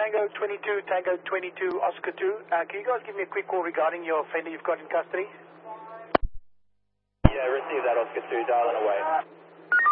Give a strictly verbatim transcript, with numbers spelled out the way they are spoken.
Tango twenty-two, Tango twenty-two, Oscar two. Uh, can you guys give me a quick call regarding your offender you've got in custody? Yeah, receive that, Oscar two, dialing away.